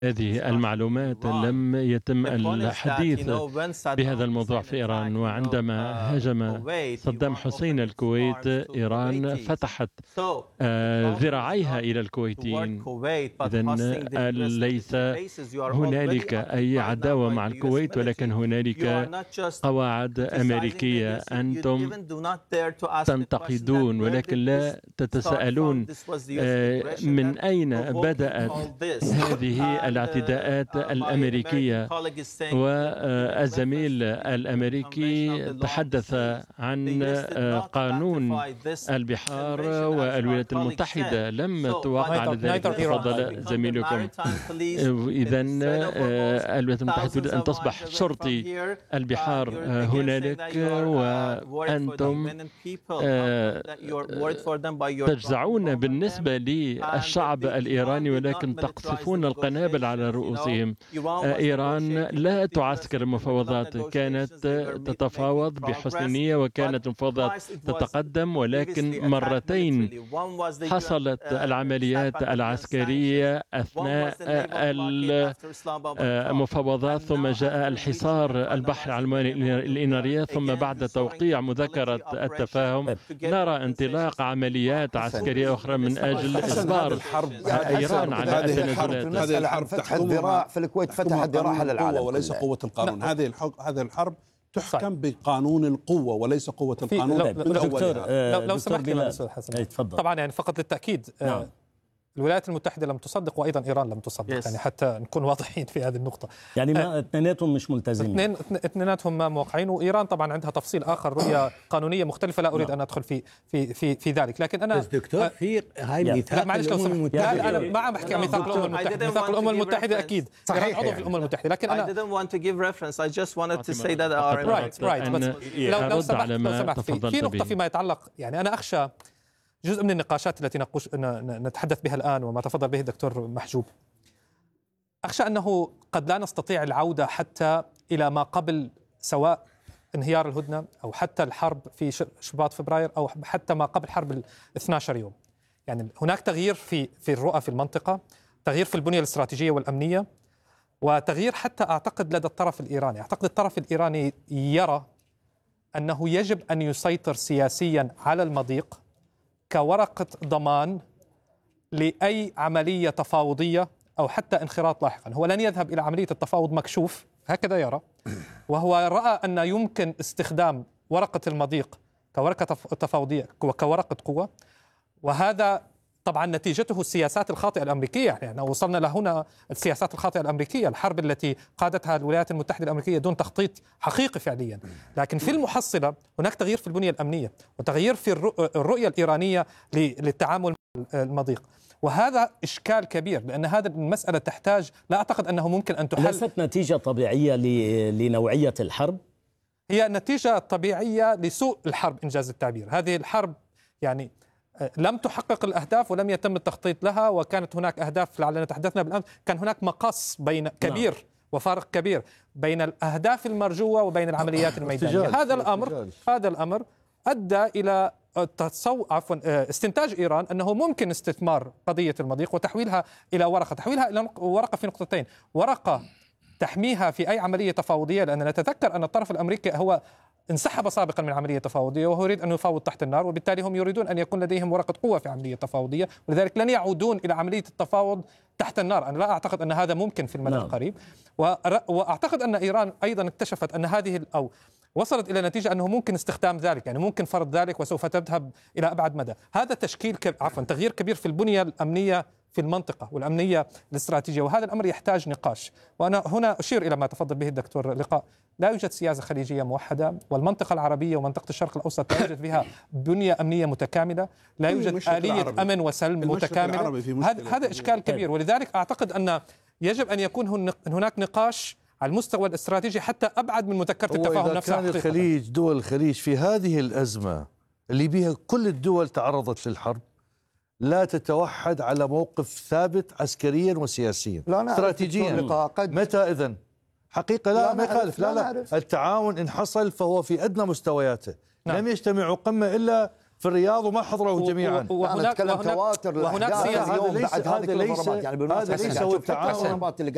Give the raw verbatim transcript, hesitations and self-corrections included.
هذه المعلومات لم يتم الحديث بهذا الموضوع في إيران، وعندما هاجم صدام حسين الكويت إيران فتحت ذراعيها إلى الكويتيين. إذن ليس هنالك أي عداوة مع الكويت، ولكن هنالك قواعد أمريكية. أنتم تنتقدون ولكن لا تتساءلون من أين بدأت هذه الاعتداءات الأمريكية. والزميل الأمريكي تحدث عن قانون البحار، والولايات المتحدة لم توقع على ذلك. تفضل زميلكم. إذن الولايات المتحدة تريد أن تصبح شرطي البحار هنالك، وأنتم تجزعون بالنسبة للشعب الإيراني، ولكن تقصفون القنابل على رؤوسهم. إيران لا تعسكر المفاوضات، كانت تتفاوض بحسن نية وكانت المفاوضات تتقدم، ولكن مرتين حصلت العمليات العسكرية أثناء المفاوضات، ثم جاء الحصار البحر على الموانئ الإيرانية، ثم بعد توقيع مذكرة التفاهم نرى انطلاق عمليات عسكرية أخرى من أجل إجبار إيران على التنازلات. هذه الحرب فتح الذراع في الكويت، فتح الذراع على العالم وليس قوة القانون. هذه هذه الحرب تحكم بقانون القوة وليس قوة القانون. لو, دكتور لو, لو سمحت لي أستاذ حسن، طبعا يعني فقط للتأكيد، نعم. الولايات المتحدة لم تصدق، وأيضا إيران لم تصدق، yes. يعني حتى نكون واضحين في هذه النقطة. يعني ما اثنيناتهم مش ملتزمين، اثنين اثنيناتهم ما موقعين، وإيران طبعا عندها تفصيل آخر، رؤية قانونية مختلفة، لا أريد نعم. أن أدخل في في في في ذلك. لكن أنا بس دكتور في هاي ميثاق معلش لو سمحت، لا أنا ما عم بحكي عن ميثاق الأمم المتحدة. ميثاق الأمم المتحدة أكيد إيران عضو في الأمم المتحدة، لكن أنا I didn't want to give reference. I just wanted to say that our right right لو لو سمحت لو سمحت في نقطة فيما يتعلق، يعني أنا أخشى جزء من النقاشات التي نقوش نتحدث بها الآن وما تفضل به الدكتور محجوب، أخشى أنه قد لا نستطيع العودة حتى إلى ما قبل، سواء انهيار الهدنة أو حتى الحرب في شباط فبراير أو حتى ما قبل حرب الاثني عشر يوم. يعني هناك تغيير في في الرؤى في المنطقة، تغيير في البنية الاستراتيجية والأمنية، وتغيير حتى أعتقد لدى الطرف الإيراني. أعتقد الطرف الإيراني يرى أنه يجب أن يسيطر سياسيا على المضيق كورقة ضمان لأي عملية تفاوضية أو حتى انخراط لاحقا. هو لن يذهب إلى عملية التفاوض مكشوف، هكذا يرى، وهو رأى أن يمكن استخدام ورقة المضيق كورقة تفاوضية وكورقة قوة، وهذا طبعا نتيجته السياسات الخاطئة الأمريكية. يعني وصلنا لهنا السياسات الخاطئة الأمريكية، الحرب التي قادتها الولايات المتحدة الأمريكية دون تخطيط حقيقي فعليا. لكن في المحصلة هناك تغيير في البنية الأمنية وتغيير في الرؤية الإيرانية للتعامل مع المضيق، وهذا إشكال كبير، لأن هذه المسألة تحتاج، لا أعتقد أنه ممكن أن تحل. ليست نتيجة طبيعية لنوعية الحرب، هي نتيجة طبيعية لسوء الحرب إنجاز التعبير. هذه الحرب يعني لم تحقق الأهداف ولم يتم التخطيط لها، وكانت هناك أهداف لعلنا تحدثنا بالأمس، كان هناك مقص بين كبير نعم. وفارق كبير بين الأهداف المرجوة وبين العمليات الميدانية. هذا الأمر هذا الأمر أدى إلى تصو... عفوا استنتاج إيران أنه ممكن استثمار قضية المضيق وتحويلها إلى ورقة، تحويلها إلى ورقة في نقطتين: ورقة تحميها في أي عملية تفاوضية، لأن نتذكر أن الطرف الأمريكي هو انسحب سابقا من عملية تفاوضية وهو يريد أن يفاوض تحت النار، وبالتالي هم يريدون أن يكون لديهم ورقة قوة في عملية تفاوضية، ولذلك لن يعودون إلى عملية التفاوض تحت النار. أنا لا أعتقد أن هذا ممكن في المدى القريب، وأعتقد أن إيران أيضا اكتشفت أن هذه أو وصلت إلى نتيجة أنه ممكن استخدام ذلك، يعني ممكن فرض ذلك وسوف تذهب إلى أبعد مدى. هذا تشكيل كب... عفوا تغيير كبير في البنية الأمنية في المنطقة والأمنية الاستراتيجية، وهذا الأمر يحتاج نقاش. وأنا هنا أشير إلى ما تفضل به الدكتور لقاء، لا يوجد سياسة خليجية موحدة، والمنطقة العربية ومنطقة الشرق الأوسط لا يوجد فيها بنية أمنية متكاملة، لا يوجد آلية أمن وسلم متكاملة. هذا إشكال كبير، ولذلك أعتقد أن يجب أن يكون هناك نقاش على المستوى الاستراتيجي حتى أبعد من مذكرة التفاهم نفسها. كان الخليج، دول الخليج في هذه الأزمة اللي بها كل الدول تعرضت للحرب، لا تتوحد على موقف ثابت عسكريا وسياسيا استراتيجيا. متى إذن؟ حقيقة لا, لا ما يخالف، لا لا, لا التعاون إن حصل فهو في أدنى مستوياته. نعم. لم يجتمعوا قمة إلا في الرياض وما حضروا جميعا. وهناك وهناك, وهناك سياسة. هذا ليس هذا ليس هو التعاون